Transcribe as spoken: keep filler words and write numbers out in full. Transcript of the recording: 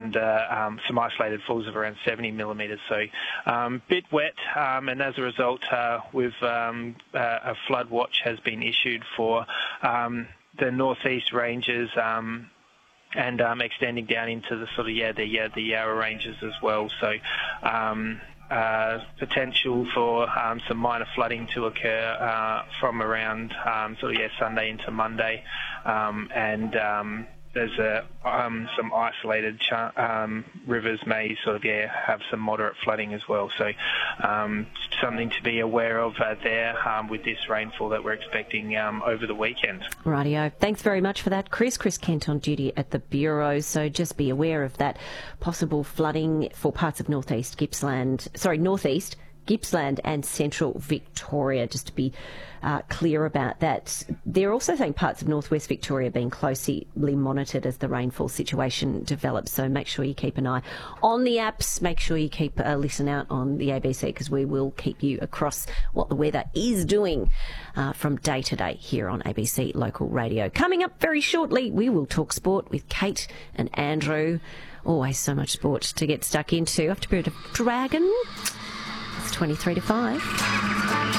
under um, some isolated falls of around seventy millimetres. So um, bit wet, um, and as a result, uh, we've um, uh, a flood watch has been issued for um, the northeast ranges. Um, and um, extending down into the sort of, yeah, the, yeah, the Yarra ranges as well. So um, uh, potential for um, some minor flooding to occur uh, from around um, sort of, yeah, Sunday into Monday. Um, and um, there's a, um, some isolated ch- um, rivers may sort of, yeah, have some moderate flooding as well. So um, something to be aware of uh, there um, with this rainfall that we're expecting um, over the weekend. Rightio. Thanks very much for that, Chris. Chris Kent on duty at the Bureau. So just be aware of that possible flooding for parts of northeast Gippsland, sorry, northeast Gippsland and central Victoria, just to be uh, clear about that. They're also saying parts of northwest Victoria being closely monitored as the rainfall situation develops, so make sure you keep an eye on the apps, make sure you keep a listen out on the A B C, because we will keep you across what the weather is doing uh, from day to day here on A B C Local Radio. Coming up very shortly, we will talk sport with Kate and Andrew. Always so much sport to get stuck into. After a bit of Dragon, it's twenty-three to five.